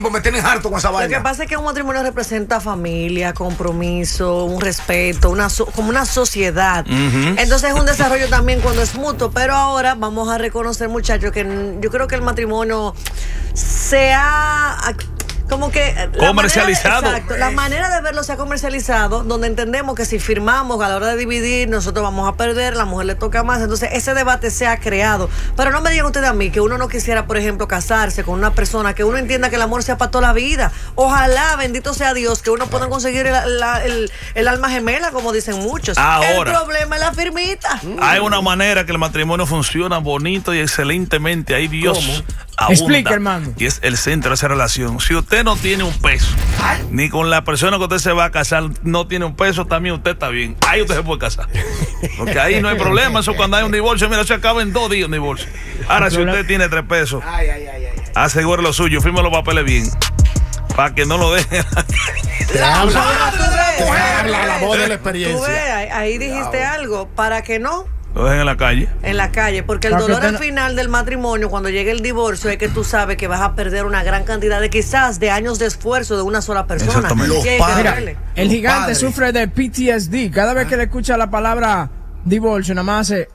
Me tienen harto con esa vaina. Lo que pasa es que un matrimonio representa familia, compromiso, un respeto, como una sociedad. Entonces es un desarrollo también cuando es mutuo. Pero ahora vamos a reconocer, muchachos, que yo creo que el matrimonio se ha como que comercializado. Exacto, la manera de verlo se ha comercializado, donde entendemos que si firmamos a la hora de dividir, nosotros vamos a perder, la mujer le toca más. Entonces ese debate se ha creado. Pero no me digan ustedes a mí que uno no quisiera, por ejemplo, casarse con una persona que uno entienda que el amor sea para toda la vida. Ojalá, bendito sea Dios, que uno pueda conseguir el alma gemela, como dicen muchos. Ahora, el problema es la firmita. Hay una manera que el matrimonio funciona bonito y excelentemente. Ahí Dios abunda. Explica, hermano. Y es el centro de esa relación. Si usted no tiene un peso, ni con la persona que usted se va a casar no tiene un peso, también usted está bien. Ahí usted se puede casar. Porque ahí no hay problema. Eso cuando hay un divorcio, mira, se acaba en 2 días un divorcio. Ahora, si usted tiene 3 pesos, asegure lo suyo, firme los papeles bien. Para que no lo dejen. La voz de la experiencia. Ahí dijiste algo. Para que no lo dejen en la calle. En la calle, porque el dolor al final del matrimonio, cuando llegue el divorcio, es que tú sabes que vas a perder una gran cantidad de quizás de años de esfuerzo de una sola persona. Mira, el gigante sufre de PTSD. Cada vez que le escucha la palabra divorcio, nada más hace...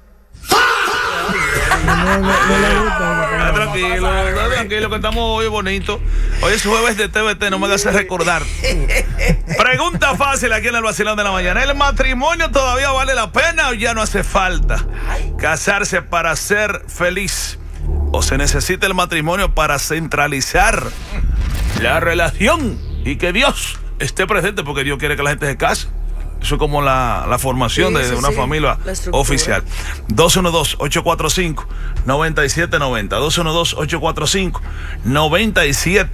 Tranquilo, que estamos hoy bonito. Hoy es jueves de TVT, no me hagas recordar. Pregunta fácil aquí en el vacilón de la mañana. ¿El matrimonio todavía vale la pena o ya no hace falta casarse para ser feliz? ¿O se necesita el matrimonio para centralizar la relación y que Dios esté presente? Porque Dios quiere que la gente se case. Eso es como la formación de una familia oficial. 212-845-9790. 212-845-9790.